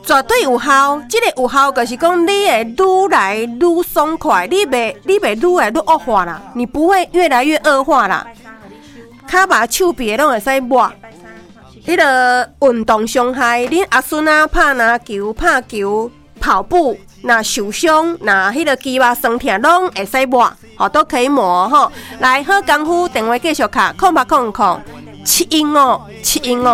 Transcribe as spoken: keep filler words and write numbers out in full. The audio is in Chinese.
绝对有效。这个有效就是讲，你会愈来愈爽快，你袂你袂愈来愈恶化啦，你不会越来越恶化啦。骹把手臂拢会使抹。迄个运动伤害，恁阿孙啊拍篮球、拍球、跑步，那受伤，那迄个肌肉酸痛，拢会使抹，吼都可以抹吼。来，好功夫，电话继续卡，空八空空七一五七一五。